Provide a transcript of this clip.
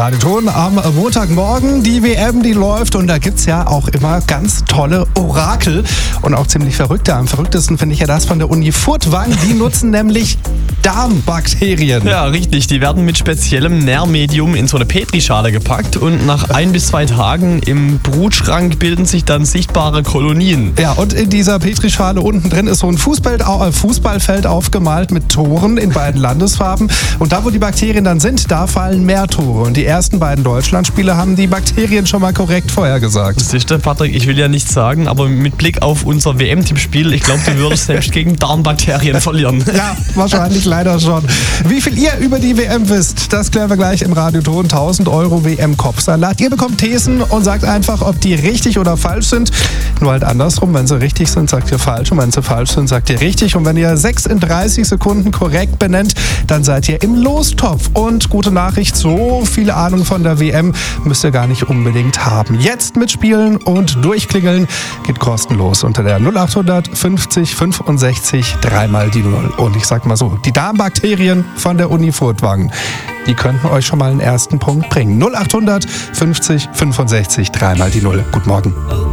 Radio Ton am Montagmorgen. Die WM, die läuft und da gibt's ja auch immer ganz tolle Orakel und auch ziemlich verrückte. Am verrücktesten finde ich ja das von der Uni Furtwangen. Die nutzen nämlich Darmbakterien. Ja, richtig. Die werden mit speziellem Nährmedium in so eine Petrischale gepackt und nach 1 bis 2 Tagen im Brutschrank bilden sich dann sichtbare Kolonien. Ja, und in dieser Petrischale unten drin ist so ein Fußballfeld aufgemalt mit Toren in beiden Landesfarben. Und da, wo die Bakterien dann sind, da fallen mehr Tore. Und die ersten beiden Deutschlandspiele haben die Bakterien schon mal korrekt vorhergesagt. Siehst du, Patrick, ich will ja nichts sagen, aber mit Blick auf unser WM-Tippspiel, ich glaube, du würdest selbst gegen Darmbakterien verlieren. Ja, wahrscheinlich leider schon. Wie viel ihr über die WM wisst, das klären wir gleich im Radioton. 1.000 € WM-Kopfsalat. Ihr bekommt Thesen und sagt einfach, ob die richtig oder falsch sind. Nur halt andersrum, wenn sie richtig sind, sagt ihr falsch. Und wenn sie falsch sind, sagt ihr richtig. Und wenn ihr 6 in 30 Sekunden korrekt benennt, dann seid ihr im Lostopf. Und gute Nachricht, so viel Ahnung von der WM müsst ihr gar nicht unbedingt haben. Jetzt mitspielen und durchklingeln geht kostenlos unter der 0800 50 65 3 die 0. Und ich sag mal so, die Darmbakterien von der Uni Furtwangen, die könnten euch schon mal einen ersten Punkt bringen. 0800 50 65 3 die 0. Guten Morgen.